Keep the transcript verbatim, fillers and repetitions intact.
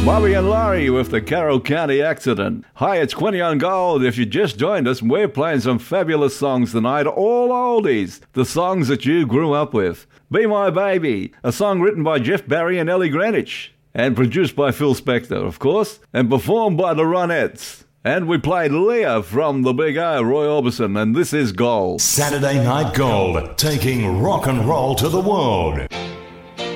Bobby and Laurie with the Carroll County Accident. Hi, it's Quinny on Gold. If you just joined us, we're playing some fabulous songs tonight, all oldies, the songs that you grew up with. Be My Baby, a song written by Jeff Barry and Ellie Greenwich, and produced by Phil Spector, of course, and performed by the Ronettes. And we played Leah from the Big O, Roy Orbison, and this is Gold. Saturday Night Gold, taking rock and roll to the world.